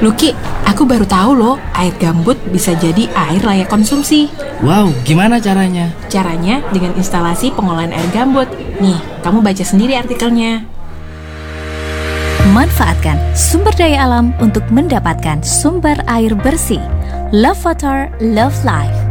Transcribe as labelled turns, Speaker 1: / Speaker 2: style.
Speaker 1: Luki, aku baru tahu loh, air gambut bisa jadi air layak konsumsi.
Speaker 2: Wow, gimana caranya?
Speaker 1: Caranya dengan instalasi pengolahan air gambut. Nih, kamu baca sendiri artikelnya.
Speaker 3: Manfaatkan sumber daya alam untuk mendapatkan sumber air bersih. Love Water, Love Life.